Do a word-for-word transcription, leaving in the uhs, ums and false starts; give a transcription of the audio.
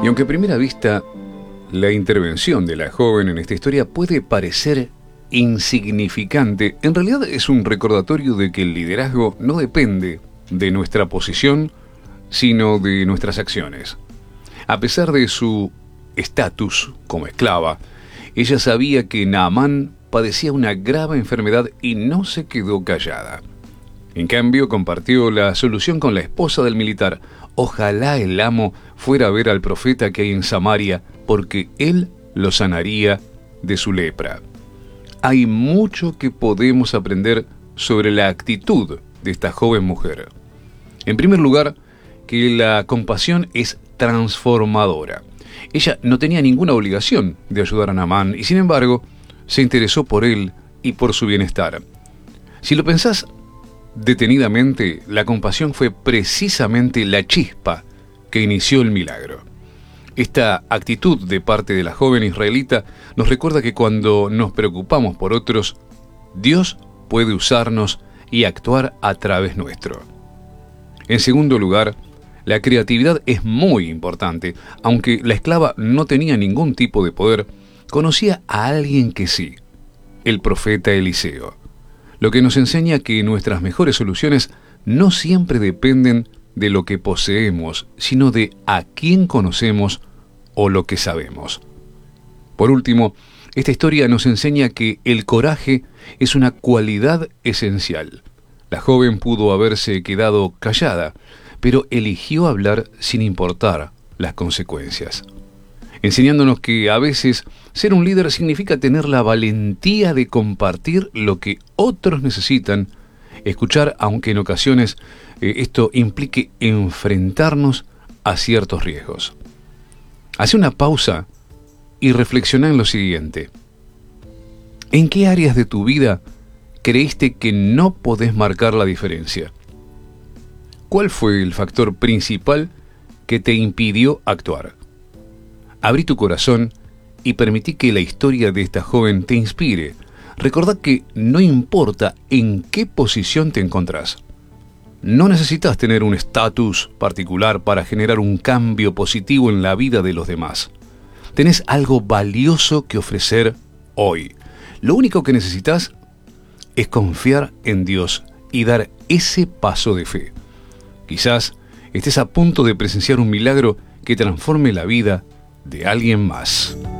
Y aunque a primera vista la intervención de la joven en esta historia puede parecer insignificante, en realidad es un recordatorio de que el liderazgo no depende de nuestra posición, sino de nuestras acciones. A pesar de su estatus como esclava, ella sabía que Naamán padecía una grave enfermedad y no se quedó callada. En cambio, compartió la solución con la esposa del militar. Ojalá el amo fuera a ver al profeta que hay en Samaria, porque él lo sanaría de su lepra. Hay mucho que podemos aprender sobre la actitud de esta joven mujer. En primer lugar, que la compasión es transformadora. Ella no tenía ninguna obligación de ayudar a Naamán y, sin embargo, se interesó por él y por su bienestar. Si lo pensás detenidamente, la compasión fue precisamente la chispa que inició el milagro. Esta actitud de parte de la joven israelita nos recuerda que cuando nos preocupamos por otros, Dios puede usarnos y actuar a través nuestro. En segundo lugar, la creatividad es muy importante. Aunque la esclava no tenía ningún tipo de poder, conocía a alguien que sí, el profeta Eliseo. Lo que nos enseña que nuestras mejores soluciones no siempre dependen de lo que poseemos, sino de a quién conocemos o lo que sabemos. Por último, esta historia nos enseña que el coraje es una cualidad esencial. La joven pudo haberse quedado callada, pero eligió hablar sin importar las consecuencias, enseñándonos que a veces ser un líder significa tener la valentía de compartir lo que otros necesitan, escuchar aunque en ocasiones eh, esto implique enfrentarnos a ciertos riesgos. Hace una pausa y reflexiona en lo siguiente. ¿En qué áreas de tu vida creíste que no podés marcar la diferencia? ¿Cuál fue el factor principal que te impidió actuar? Abrí tu corazón y permití que la historia de esta joven te inspire. Recordá que no importa en qué posición te encontrás. No necesitas tener un estatus particular para generar un cambio positivo en la vida de los demás. Tenés algo valioso que ofrecer hoy. Lo único que necesitas es confiar en Dios y dar ese paso de fe. Quizás estés a punto de presenciar un milagro que transforme la vida de alguien más.